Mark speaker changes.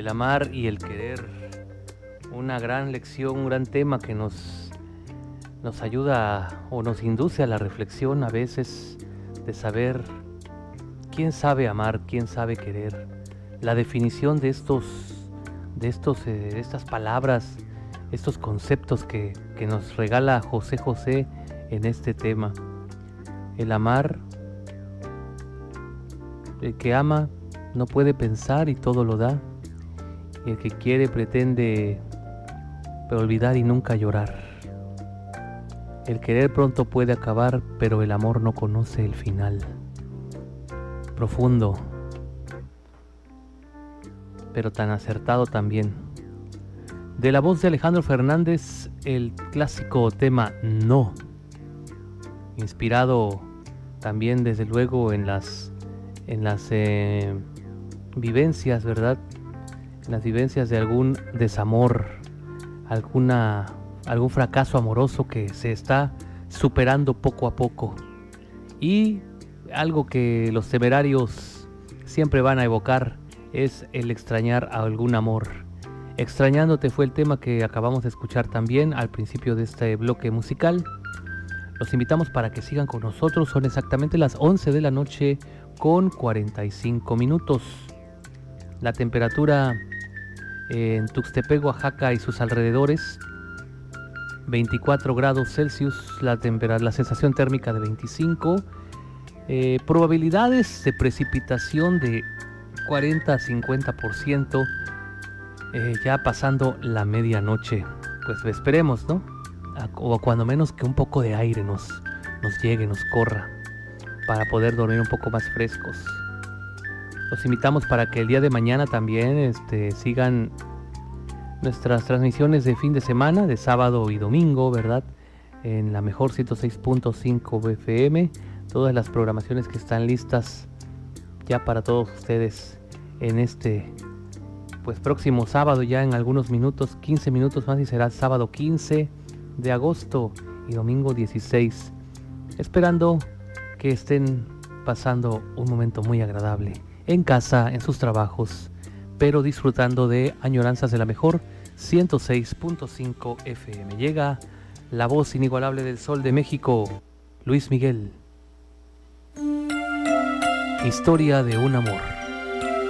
Speaker 1: El amar y el querer, una gran lección, un gran tema que nos ayuda o nos induce a la reflexión a veces de saber quién sabe amar, quién sabe querer. La definición de estas palabras, estos conceptos que nos regala José José en este tema. El amar, el que ama no puede pensar y todo lo da. Y el que quiere pretende olvidar y nunca llorar. El querer pronto puede acabar, pero el amor no conoce el final. Profundo, pero tan acertado también. De la voz de Alejandro Fernández, el clásico tema No, inspirado también desde luego en las vivencias, ¿verdad? En las vivencias de algún desamor, algún fracaso amoroso que se está superando poco a poco. Y algo que los Temerarios siempre van a evocar es el extrañar a algún amor. Extrañándote fue el tema que acabamos de escuchar también al principio de este bloque musical. Los invitamos para que sigan con nosotros. Son exactamente las 11 de la noche con 45 minutos. La temperatura en Tuxtepec, Oaxaca y sus alrededores, 24 grados Celsius, la sensación térmica de 25, probabilidades de precipitación de 40 a 50%, ya pasando la medianoche. Pues esperemos, ¿no? O cuando menos que un poco de aire nos llegue, nos corra, para poder dormir un poco más frescos. Los invitamos para que el día de mañana también sigan nuestras transmisiones de fin de semana, de sábado y domingo, ¿verdad? En la mejor 106.5 FM, todas las programaciones que están listas ya para todos ustedes en este próximo sábado, ya en algunos minutos, 15 minutos más, y será sábado 15 de agosto y domingo 16, esperando que estén pasando un momento muy agradable en casa, en sus trabajos, pero disfrutando de Añoranzas de la Mejor 106.5 FM. Llega la voz inigualable del Sol de México, Luis Miguel. Historia de un amor.